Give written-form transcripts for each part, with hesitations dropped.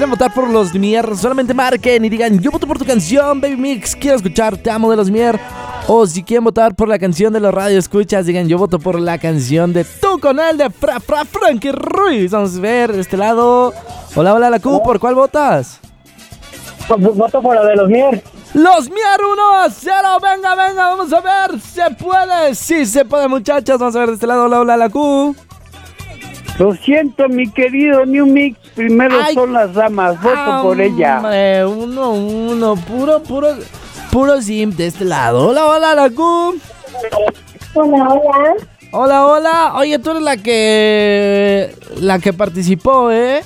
Quieren votar por los Mier, solamente marquen y digan: yo voto por tu canción, Baby Mix, quiero escuchar Te Amo de los Mier. O si quieren votar por la canción de los Radio Escuchas, digan: yo voto por la canción de Tú con él de Frankie Ruiz. Vamos a ver de este lado. Hola, hola, la Q, ¿por cuál votas? Voto por la de los Mier. Los Mier 1-0, venga, vamos a ver, ¿se puede? Sí, se puede, muchachos, vamos a ver de este lado. Hola, hola, la Q. Lo siento, mi querido New Mix, primero son las damas, voto por ella. 1-1, puro sim de este lado. Hola, hola, la Q. Hola. Hola, oye, tú eres la que participó, ¿eh?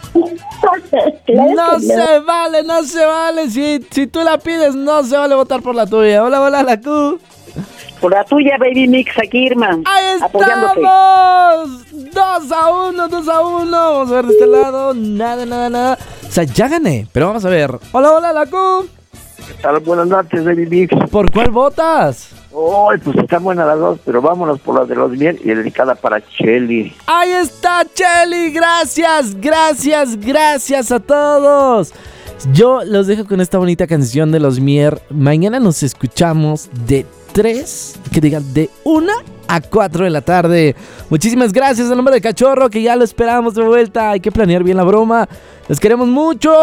No se vale, si tú la pides, no se vale votar por la tuya. Hola, la Q. Por la tuya, Baby Mix, aquí Irma. ¡Ahí apoyándote. estamos! 2-1. Vamos a ver de este lado. Nada. O sea, ya gané, pero vamos a ver. Hola, la Q. ¿Qué tal? Buenas noches, Baby Mix. ¿Por cuál votas? Pues están buenas las dos, pero vámonos por la de los Mier y dedicada para Chelly. Ahí está, Chelly. Gracias a todos. Yo los dejo con esta bonita canción de los Mier. Mañana nos escuchamos de 1 a 4 de la tarde. Muchísimas gracias al nombre de Cachorro, que ya lo esperamos de vuelta. Hay que planear bien la broma. Los queremos mucho.